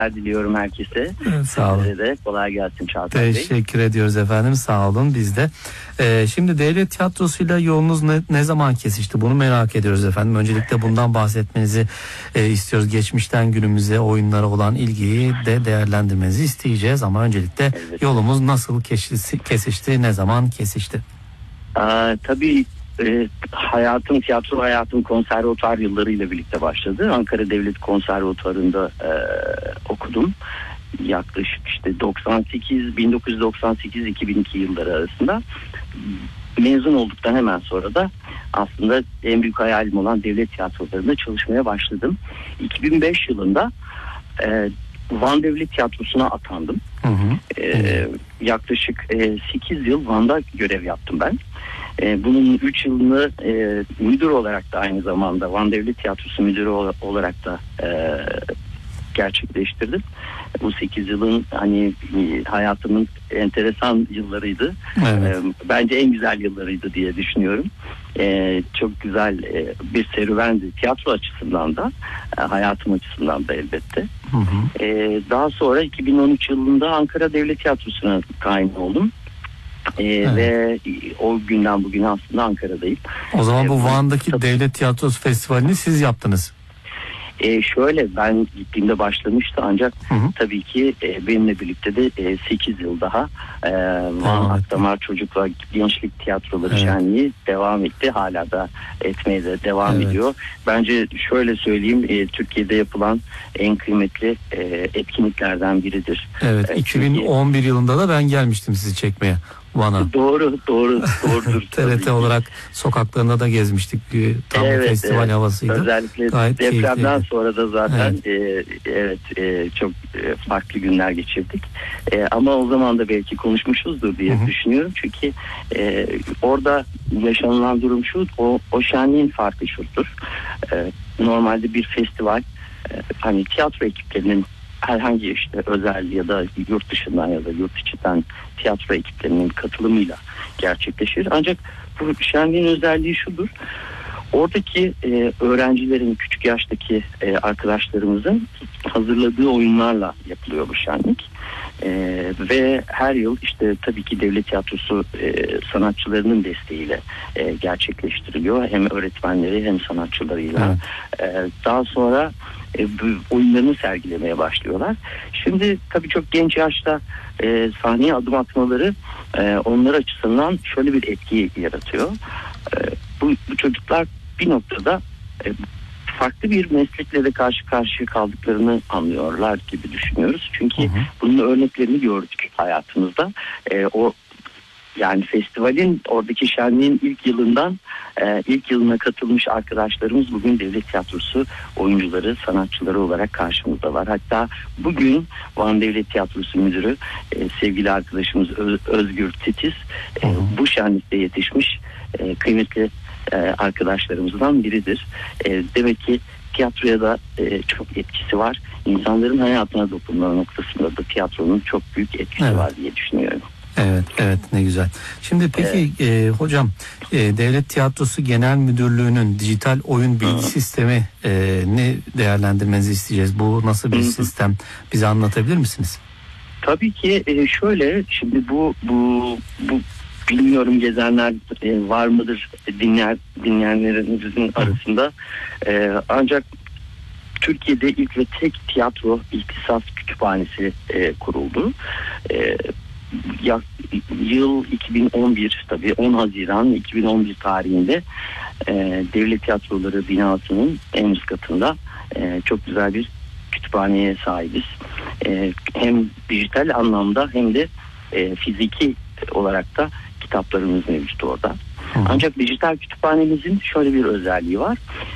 diliyorum herkese. Evet, sağ olun. Size de kolay gelsin Çağatay Bey. Teşekkür ediyoruz efendim, sağ olun biz de. Şimdi devlet tiyatrosuyla yolunuz ne zaman kesişti, bunu merak ediyoruz efendim. Öncelikle bundan bahsetmenizi istiyoruz. Geçmişten günümüze oyunlara olan ilgiyi de değerlendirmenizi isteyeceğiz. Ama öncelikle yolumuz nasıl kesişti, ne zaman kesişti? Tabii tiyatro hayatım konservatuar yıllarıyla birlikte başladı. Ankara Devlet Konservatuarı'nda okudum. Yaklaşık 1998-2002 yılları arasında. Mezun olduktan hemen sonra da aslında en büyük hayalim olan devlet tiyatrolarında çalışmaya başladım. 2005 yılında Van Devlet Tiyatrosu'na atandım. Yaklaşık 8 yıl Van'da görev yaptım ben. Bunun 3 yılını müdür olarak da, aynı zamanda Van Devlet Tiyatrosu müdürü olarak da gerçekleştirdim. Bu 8 yılın hayatımın enteresan yıllarıydı. Evet. Bence en güzel yıllarıydı diye düşünüyorum. Çok güzel bir serüvendi tiyatro açısından da, hayatım açısından da elbette. Daha sonra 2013 yılında Ankara Devlet Tiyatrosu'na tayin oldum. Evet. Ve o günden bugüne aslında Ankara'dayım. O zaman bu Van'daki Devlet Tiyatrosu Festivali'ni siz yaptınız. Şöyle, ben gittiğimde başlamıştı ancak tabii ki benimle birlikte de 8 yıl daha Van Akdamar Çocuk ve Gençlik Tiyatroları Şenliği devam etti. Hala da etmeye de devam ediyor. Bence şöyle söyleyeyim, Türkiye'de yapılan en kıymetli etkinliklerden biridir. Evet, 2011 yılında da ben gelmiştim sizi çekmeye Van'a. Doğrudur. TRT olarak sokaklarında da gezmiştik. Tam bir festival havasıydı. Özellikle gayet depremden keyifliydi. sonra da zaten çok farklı günler geçirdik. Ama o zaman da belki konuşmuşuzdur diye düşünüyorum. Çünkü orada yaşanılan durum şu, o şenliğin farkı şudur. Normalde bir festival tiyatro ekiplerinin herhangi özel ya da yurt dışından ya da yurt içinden tiyatro ekiplerinin katılımıyla gerçekleşir. Ancak bu şenliğin özelliği şudur. Oradaki öğrencilerin, küçük yaştaki arkadaşlarımızın hazırladığı oyunlarla yapılıyor bu şenlik. Ve her yıl tabii ki devlet tiyatrosu sanatçılarının desteğiyle gerçekleştiriliyor. Hem öğretmenleri hem sanatçılarıyla. Daha sonra oyunlarını sergilemeye başlıyorlar. Şimdi tabii çok genç yaşta sahneye adım atmaları onlar açısından şöyle bir etki yaratıyor. Bu çocuklar bir noktada farklı bir meslekle de karşı karşıya kaldıklarını anlıyorlar gibi düşünüyoruz. Çünkü bunun örneklerini gördük hayatımızda. Festivalin, oradaki şenliğin ilk yılına katılmış arkadaşlarımız bugün devlet tiyatrosu oyuncuları, sanatçıları olarak karşımızdalar. Hatta bugün Van Devlet Tiyatrosu Müdürü sevgili arkadaşımız Özgür Titiz bu şenlikte yetişmiş kıymetli arkadaşlarımızdan biridir. Demek ki tiyatroya da çok etkisi var. İnsanların hayatına dokunma noktasında da tiyatronun çok büyük etkisi var diye düşünüyorum. Evet, ne güzel. Şimdi peki hocam, Devlet Tiyatrosu Genel Müdürlüğü'nün dijital oyun bilgi sistemi ne değerlendirmenizi isteyeceğiz. Bu nasıl bir sistem? Bize anlatabilir misiniz? Tabii ki şöyle, şimdi bu bilmiyorum, gezenler var mıdır dinleyenlerimizin arasında. Ancak Türkiye'de ilk ve tek tiyatro ihtisas kütüphanesi kuruldu. Yıl 2011, tabii 10 Haziran 2011 tarihinde Devlet Tiyatroları binasının en üst katında çok güzel bir kütüphaneye sahibiz. Hem dijital anlamda hem de fiziki olarak da kitaplarımız mevcut orada. Ancak dijital kütüphanemizin şöyle bir özelliği var.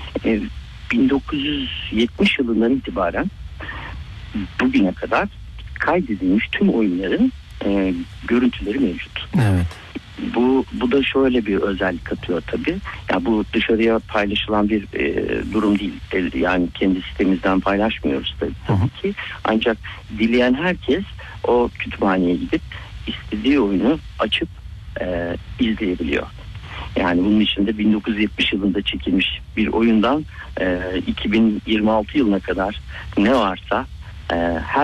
1970 yılından itibaren bugüne kadar kaydedilmiş tüm oyunların görüntüleri mevcut. Evet. Bu da şöyle bir özellik katıyor tabii. Yani bu dışarıya paylaşılan bir durum değil. Yani kendi sitemizden paylaşmıyoruz tabii ki. Ancak dileyen herkes o kütüphaneye gidip istediği oyunu açıp izleyebiliyor. Yani bunun içinde 1970 yılında çekilmiş bir oyundan 2026 yılına kadar ne varsa her